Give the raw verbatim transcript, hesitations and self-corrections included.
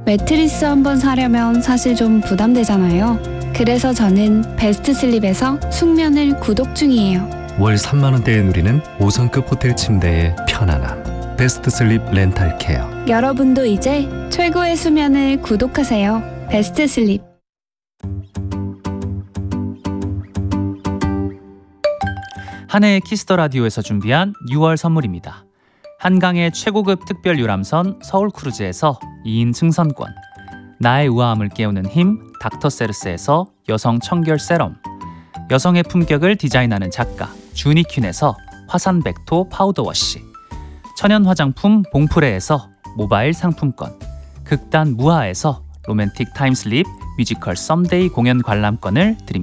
매트리스 한번 사려면 사실 좀 부담되잖아요. 그래서 저는 베스트 슬립에서 숙면을 구독 중이에요. 월 삼만 원대에 누리는 오 성급 호텔 침대의 편안함. 베스트 슬립 렌탈 케어. 여러분도 이제 최고의 수면을 구독하세요. 베스트 슬립. 한해의 키스더 라디오에서 준비한 유월 선물입니다. 한강의 최고급 특별 유람선 서울크루즈에서 이 인 승선권, 나의 우아함을 깨우는 힘 닥터세르스에서 여성 청결 세럼, 여성의 품격을 디자인하는 작가 주니퀸에서 화산 백토 파우더 워시, 천연 화장품 봉프레에서 모바일 상품권, 극단 무하에서 로맨틱 타임슬립 뮤지컬 썸데이 공연 관람권을 드립니다.